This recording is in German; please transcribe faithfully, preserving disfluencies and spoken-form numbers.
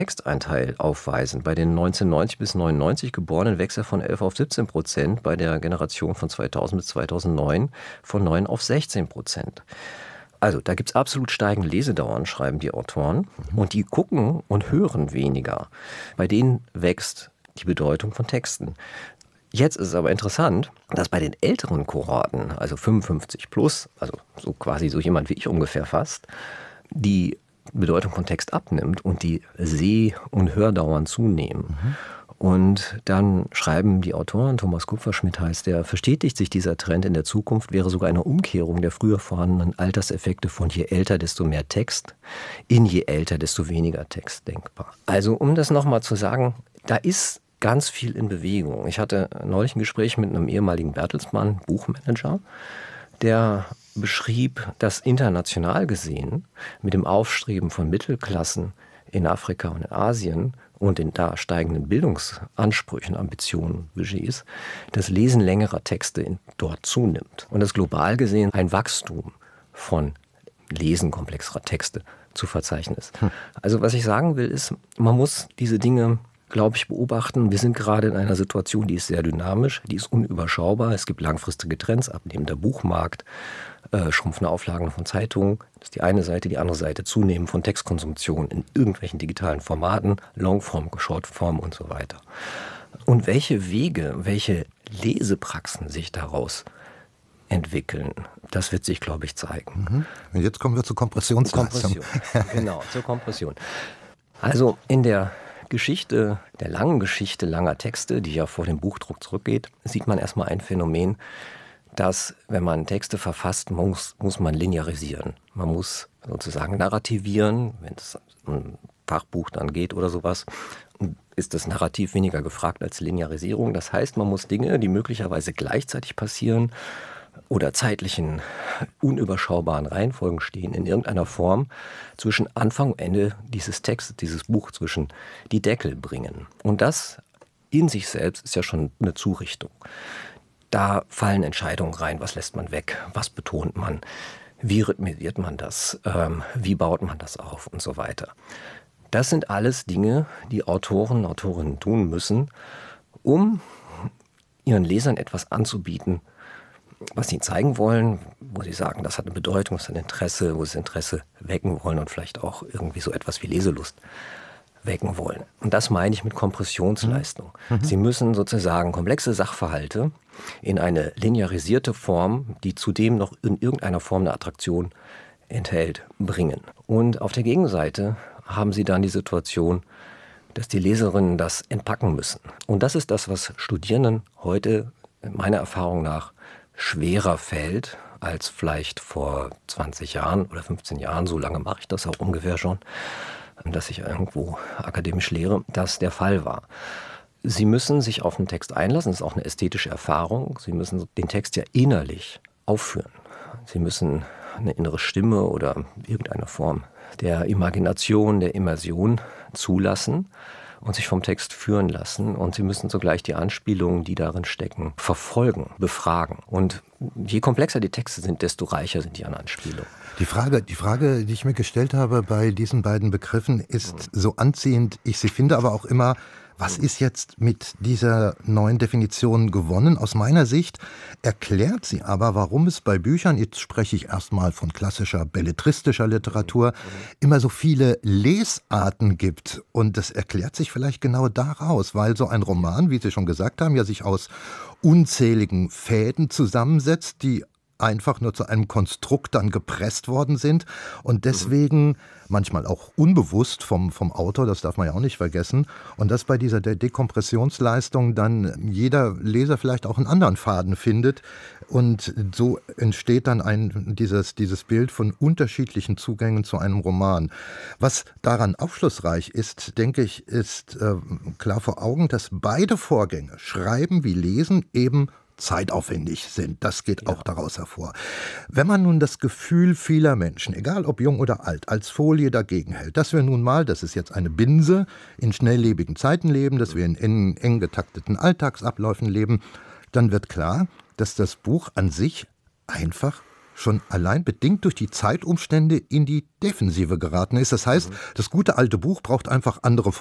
Texteinteil aufweisen. Bei den neunzehnhundertneunzig bis neunundneunzig Geborenen wächst er von elf auf siebzehn Prozent, bei der Generation von zweitausend bis zweitausendneun von neun auf sechzehn Prozent. Also da gibt es absolut steigende Lesedauern, schreiben die Autoren. Und die gucken und hören weniger. Bei denen wächst die Bedeutung von Texten. Jetzt ist es aber interessant, dass bei den älteren Kohorten, also fünfundfünfzig plus, also so quasi so jemand wie ich ungefähr fast, die Bedeutung von Text abnimmt und die Seh- und Hördauern zunehmen. Mhm. Und dann schreiben die Autoren, Thomas Kupferschmidt heißt der, verstetigt sich dieser Trend in der Zukunft, wäre sogar eine Umkehrung der früher vorhandenen Alterseffekte von je älter, desto mehr Text, in je älter, desto weniger Text denkbar. Also um das nochmal zu sagen, da ist ganz viel in Bewegung. Ich hatte neulich ein Gespräch mit einem ehemaligen Bertelsmann, Buchmanager, der beschrieb, dass international gesehen mit dem Aufstreben von Mittelklassen in Afrika und in Asien und den da steigenden Bildungsansprüchen, Ambitionen, Budgets, das Lesen längerer Texte in, dort zunimmt. Und dass global gesehen ein Wachstum von Lesen komplexerer Texte zu verzeichnen ist. Hm. Also was ich sagen will, ist, man muss diese Dinge, glaube ich, beobachten. Wir sind gerade in einer Situation, die ist sehr dynamisch, die ist unüberschaubar. Es gibt langfristige Trends, abnehmender Buchmarkt, äh, schrumpfende Auflagen von Zeitungen. Das ist die eine Seite. Die andere Seite zunehmend von Textkonsumption in irgendwelchen digitalen Formaten, Longform, Shortform und so weiter. Und welche Wege, welche Lesepraxen sich daraus entwickeln, das wird sich, glaube ich, zeigen. Mhm. Und jetzt kommen wir zur Kompressionsleistung. Kompression, genau, zur Kompression. Also in der Geschichte, der langen Geschichte langer Texte, die ja vor dem Buchdruck zurückgeht, sieht man erstmal ein Phänomen, dass, wenn man Texte verfasst, muss, muss man linearisieren. Man muss sozusagen narrativieren, wenn es um ein Fachbuch dann geht oder sowas, ist das Narrativ weniger gefragt als Linearisierung. Das heißt, man muss Dinge, die möglicherweise gleichzeitig passieren oder zeitlichen unüberschaubaren Reihenfolgen stehen, in irgendeiner Form zwischen Anfang und Ende dieses Textes, dieses Buch, zwischen die Deckel bringen. Und das in sich selbst ist ja schon eine Zurichtung. Da fallen Entscheidungen rein, was lässt man weg, was betont man, wie rhythmisiert man das, ähm, wie baut man das auf und so weiter. Das sind alles Dinge, die Autoren, Autorinnen tun müssen, um ihren Lesern etwas anzubieten, was sie ihnen zeigen wollen, wo sie sagen, das hat eine Bedeutung, das hat ein Interesse, wo sie das Interesse wecken wollen und vielleicht auch irgendwie so etwas wie Leselust wecken wollen. Und das meine ich mit Kompressionsleistung. Mhm. Sie müssen sozusagen komplexe Sachverhalte in eine linearisierte Form, die zudem noch in irgendeiner Form eine Attraktion enthält, bringen. Und auf der Gegenseite haben sie dann die Situation, dass die Leserinnen das entpacken müssen. Und das ist das, was Studierenden heute meiner Erfahrung nach schwerer fällt als vielleicht vor zwanzig Jahren oder fünfzehn Jahren, so lange mache ich das auch ungefähr schon, dass ich irgendwo akademisch lehre, das der Fall war. Sie müssen sich auf den Text einlassen, das ist auch eine ästhetische Erfahrung. Sie müssen den Text ja innerlich aufführen. Sie müssen eine innere Stimme oder irgendeine Form der Imagination, der Immersion zulassen und sich vom Text führen lassen. Und sie müssen sogleich die Anspielungen, die darin stecken, verfolgen, befragen. Und je komplexer die Texte sind, desto reicher sind die an Anspielungen. Die Frage, die Frage, die ich mir gestellt habe bei diesen beiden Begriffen, ist mhm. so anziehend, ich sie finde, aber auch immer, was ist jetzt mit dieser neuen Definition gewonnen? Aus meiner Sicht erklärt sie aber, warum es bei Büchern, jetzt spreche ich erstmal von klassischer belletristischer Literatur, immer so viele Lesarten gibt. Und das erklärt sich vielleicht genau daraus, weil so ein Roman, wie Sie schon gesagt haben, ja sich aus unzähligen Fäden zusammensetzt, die einfach nur zu einem Konstrukt dann gepresst worden sind und deswegen manchmal auch unbewusst vom, vom Autor, das darf man ja auch nicht vergessen, und dass bei dieser De- Dekompressionsleistung dann jeder Leser vielleicht auch einen anderen Faden findet und so entsteht dann ein, dieses, dieses Bild von unterschiedlichen Zugängen zu einem Roman. Was daran aufschlussreich ist, denke ich, ist äh, klar vor Augen, dass beide Vorgänge, Schreiben wie Lesen, eben zeitaufwendig sind. Das geht auch ja. daraus hervor. Wenn man nun das Gefühl vieler Menschen, egal ob jung oder alt, als Folie dagegen hält, dass wir nun mal, das ist jetzt eine Binse, in schnelllebigen Zeiten leben, dass wir in eng, eng getakteten Alltagsabläufen leben, dann wird klar, dass das Buch an sich einfach schon allein bedingt durch die Zeitumstände in die Defensive geraten ist. Das heißt, das gute alte Buch braucht einfach andere